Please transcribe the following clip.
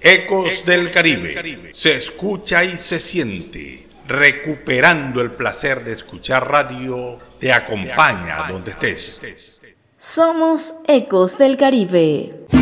Ecos del Caribe. Se escucha y se siente. Recuperando el placer de escuchar radio, te acompaña donde estés. Somos Ecos del Caribe.